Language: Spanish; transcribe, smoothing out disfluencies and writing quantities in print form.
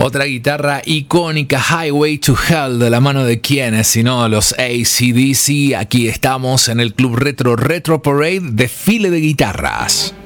Otra guitarra icónica, Highway to Hell, de la mano de quienes, sino los AC/DC. Aquí estamos en el Club Retro Parade, desfile de guitarras.